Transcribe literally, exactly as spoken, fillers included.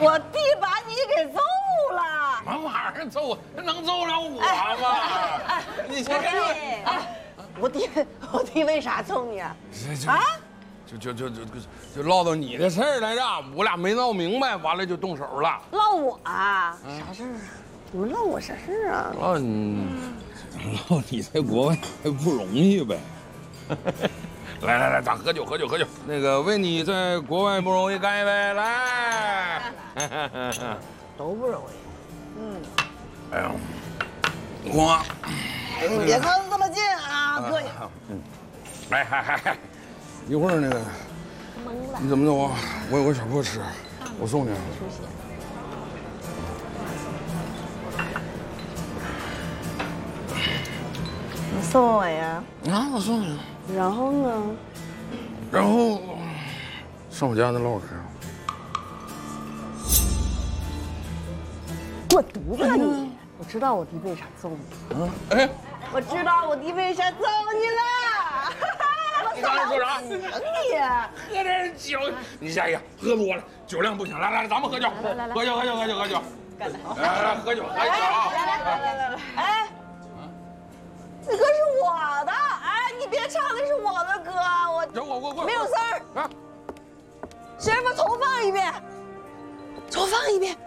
我弟把你给揍了。 什么玩意儿揍？能揍了我吗？你先看看。 我弟，我弟为啥揍你啊？ 啊？就就就就就唠到你的事儿来着，我俩没闹明白，完了就动手了。 唠我啊？啥事儿啊？你们唠我啥事儿啊？ 唠你，唠你在国外不容易呗。来来来，咱喝酒喝酒喝酒。那个为你在国外不容易干一杯，来。 都不容易。嗯。 哎呀，我。 你别靠得这么近啊，哥。 嗯。哎嗨嗨嗨，一会儿那个。懵了。你怎么走啊？我有个小破车，我送你。 你送我呀？ 啊，我送你。 然后呢？ 然后上我家那唠嗑。 我犊子你！我知道我弟为啥揍你。嗯，哎，我知道我弟为啥揍你了。 你刚才说啥？ 你喝点酒，你下一个喝多了，酒量不行。来来来，咱们喝酒， 来来来， 喝酒喝酒喝酒喝酒。来来来，喝酒喝酒。来来来来来来，哎。这歌是我的，哎，你别唱，那是我的歌，我我我我没有字儿啊。师傅重放一遍，重放一遍。